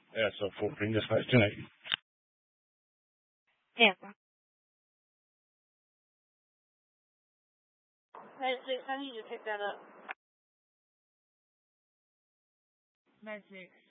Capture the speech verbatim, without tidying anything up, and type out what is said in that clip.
Yeah, so fourteen dispatch tonight. Tampa. Med six, I need to pick that up. Med six.